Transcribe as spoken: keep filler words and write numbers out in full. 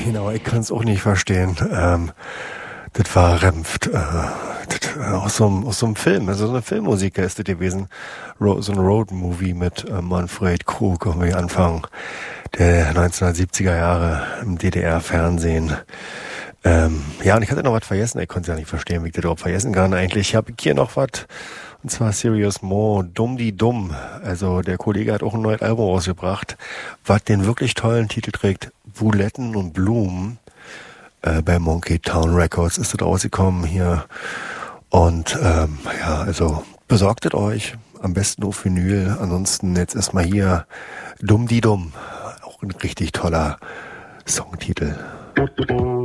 Genau, ich kann es auch nicht verstehen. Ähm, das war Remft. Äh, das, äh, aus, so einem, aus so einem Film, also so eine Filmmusiker ist das gewesen. Ro- so ein Road-Movie mit äh, Manfred Krug, irgendwie Anfang der neunzehnhundertsiebziger Jahre im D D R-Fernsehen. Ähm, ja, und ich hatte noch was vergessen. Ich konnte es ja nicht verstehen, wie ich das überhaupt vergessen kann. Eigentlich habe ich hier noch was. Und zwar Serious Mo, Dumm die Dumm. Also der Kollege hat auch ein neues Album rausgebracht, was den wirklich tollen Titel trägt. Buletten und Blumen. Äh, bei Monkey Town Records ist das rausgekommen hier. Und ähm, ja, also besorgtet euch. Am besten auf Vinyl. Ansonsten jetzt erstmal hier Dumm die Dumm. Auch ein richtig toller Songtitel.